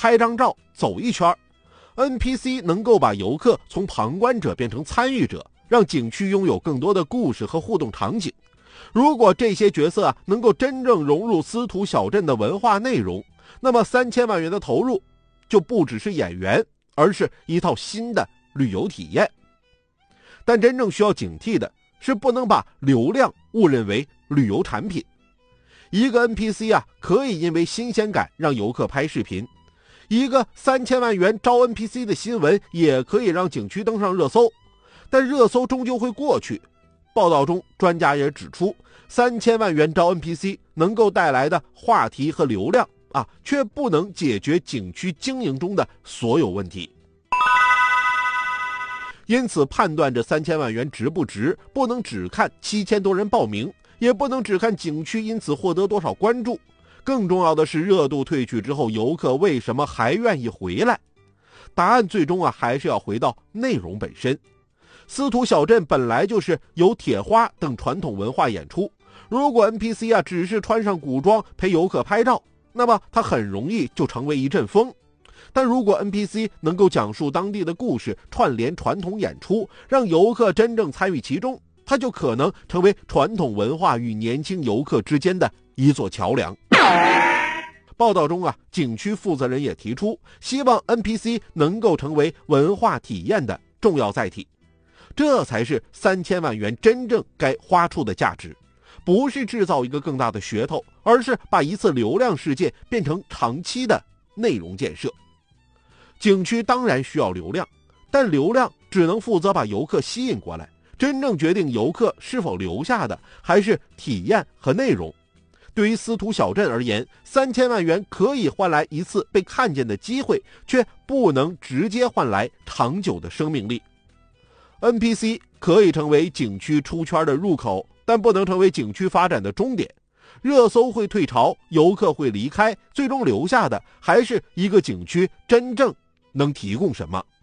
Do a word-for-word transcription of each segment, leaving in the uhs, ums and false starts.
拍张照走一圈。 N P C 能够把游客从旁观者变成参与者，让景区拥有更多的故事和互动场景。如果这些角色啊能够真正融入司徒小镇的文化内容，那么三千万元的投入就不只是演员，而是一套新的旅游体验。但真正需要警惕的是，不能把流量误认为旅游产品。一个 N P C 啊，可以因为新鲜感让游客拍视频；一个三千万元招 N P C 的新闻也可以让景区登上热搜。但热搜终究会过去。报道中，专家也指出，三千万元招 N P C 能够带来的话题和流量啊，却不能解决景区经营中的所有问题。因此，判断这三千万元值不值，不能只看七千多人报名，也不能只看景区因此获得多少关注。更重要的是，热度退去之后，游客为什么还愿意回来？答案最终啊，还是要回到内容本身。司徒小镇本来就是有铁花等传统文化演出，如果 N P C 啊只是穿上古装陪游客拍照，那么它很容易就成为一阵风。但如果 N P C 能够讲述当地的故事，串联传统演出，让游客真正参与其中，它就可能成为传统文化与年轻游客之间的一座桥梁。报道中啊，景区负责人也提出，希望 N P C 能够成为文化体验的重要载体。这才是三千万元真正该花出的价值，不是制造一个更大的噱头，而是把一次流量事件变成长期的内容建设。景区当然需要流量，但流量只能负责把游客吸引过来，真正决定游客是否留下的还是体验和内容。对于司徒小镇而言，三千万元可以换来一次被看见的机会，却不能直接换来长久的生命力。N P C 可以成为景区出圈的入口，但不能成为景区发展的终点。热搜会退潮，游客会离开，最终留下的还是一个景区真正能提供什么。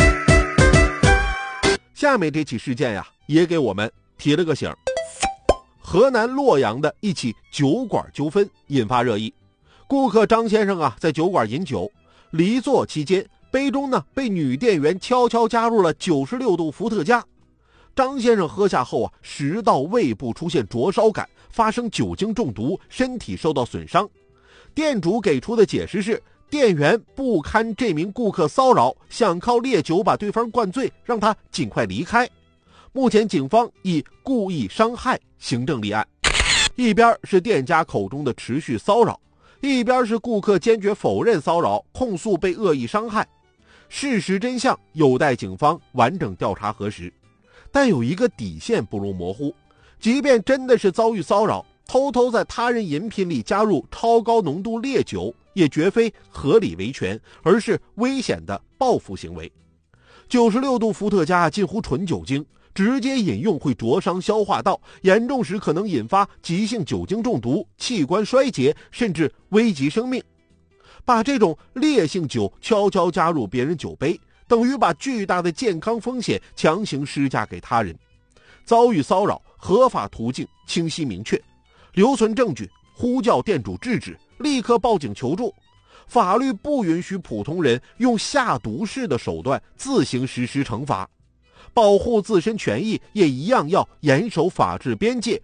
下面这起事件呀，也给我们提了个醒。河南洛阳的一起酒馆纠纷引发热议。顾客张先生啊，在酒馆饮酒，离座期间，杯中呢被女店员悄悄加入了九十六度伏特加。张先生喝下后啊，食道胃部出现灼烧感，发生酒精中毒，身体受到损伤。店主给出的解释是，店员不堪这名顾客骚扰，想靠烈酒把对方灌醉，让他尽快离开。目前警方以故意伤害行政立案。一边是店家口中的持续骚扰，一边是顾客坚决否认骚扰，控诉被恶意伤害。事实真相有待警方完整调查核实。但有一个底线不容模糊，即便真的是遭遇骚扰，偷偷在他人饮品里加入超高浓度烈酒，也绝非合理维权，而是危险的报复行为。九十六度伏特加近乎纯酒精，直接饮用会灼伤消化道，严重时可能引发急性酒精中毒、器官衰竭，甚至危及生命。把这种烈性酒悄悄加入别人酒杯，等于把巨大的健康风险强行施加给他人。遭遇骚扰，合法途径清晰明确，留存证据，呼叫店主制止，立刻报警求助。法律不允许普通人用下毒式的手段自行实施惩罚，保护自身权益也一样要严守法治边界。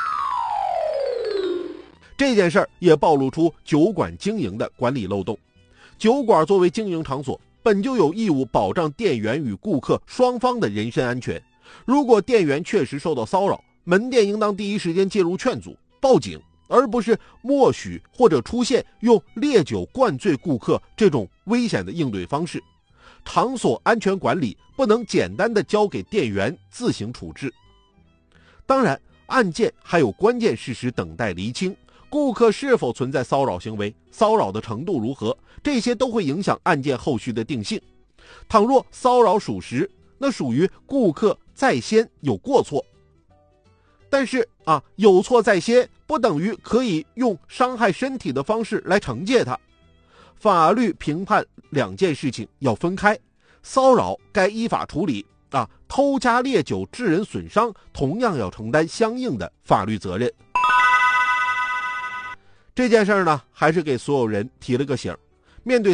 这件事儿也暴露出酒馆经营的管理漏洞。酒馆作为经营场所，本就有义务保障店员与顾客双方的人身安全。如果店员确实受到骚扰，门店应当第一时间介入劝阻、报警，而不是默许或者出现用烈酒灌醉顾客这种危险的应对方式。场所安全管理不能简单的交给店员自行处置。当然，案件还有关键事实等待厘清，顾客是否存在骚扰行为，骚扰的程度如何，这些都会影响案件后续的定性。倘若骚扰属实，那属于顾客在先有过错。但是啊，有错在先不等于可以用伤害身体的方式来惩戒他。法律评判两件事情要分开，骚扰该依法处理啊，偷加烈酒致人损伤同样要承担相应的法律责任。这件事呢，还是给所有人提了个醒。面对